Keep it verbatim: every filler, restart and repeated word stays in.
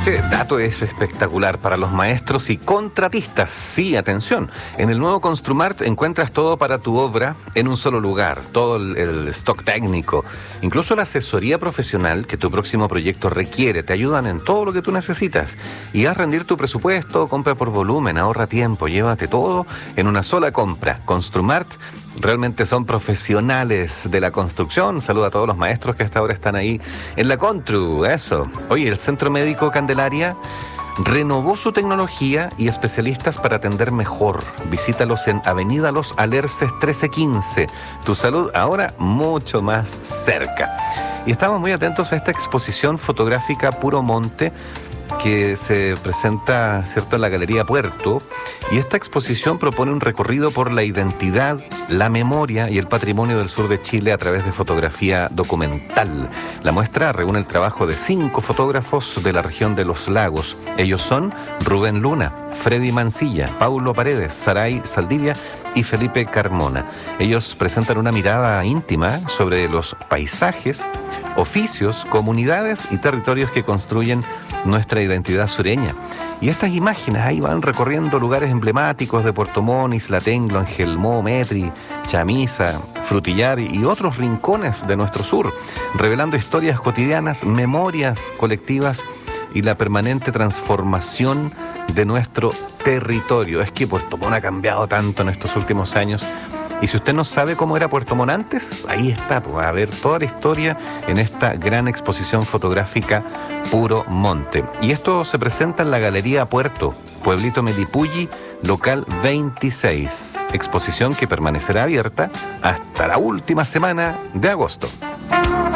Este dato es espectacular para los maestros y contratistas. Sí, atención, en el nuevo Construmart encuentras todo para tu obra en un solo lugar, todo el, el stock técnico, incluso la asesoría profesional que tu próximo proyecto requiere. Te ayudan en todo lo que tú necesitas y haz rendir tu presupuesto, compra por volumen, ahorra tiempo, llévate todo en una sola compra. Construmart realmente son profesionales de la construcción. Saluda a todos los maestros que hasta ahora están ahí en la Constru, eso. Oye, el Centro Médico Candelaria renovó su tecnología y especialistas para atender mejor. Visítalos en Avenida Los Alerces trece quince. Tu salud ahora mucho más cerca. Y estamos muy atentos a esta exposición fotográfica Puro Monte que se presenta, ¿cierto?, en la Galería Puerto, y esta exposición propone un recorrido por la identidad, la memoria y el patrimonio del sur de Chile a través de fotografía documental. La muestra reúne el trabajo de cinco fotógrafos de la región de Los Lagos. Ellos son Rubén Luna, Freddy Mancilla, Paulo Paredes, Saray Saldivia y Felipe Carmona. Ellos presentan una mirada íntima sobre los paisajes, oficios, comunidades y territorios que construyen nuestra identidad sureña. Y estas imágenes ahí van recorriendo lugares emblemáticos de Puerto Montt, Isla Tenglo, Angelmó, Metri, Chamisa, Frutillar y otros rincones de nuestro sur, revelando historias cotidianas, memorias colectivas y la permanente transformación de nuestro territorio. Es que Puerto Montt ha cambiado tanto en estos últimos años. Y si usted no sabe cómo era Puerto Montt antes, ahí está, pues, a ver toda la historia en esta gran exposición fotográfica Puro Monte. Y esto se presenta en la Galería Puerto, Pueblito Melipulli, local veintiséis. Exposición que permanecerá abierta hasta la última semana de agosto.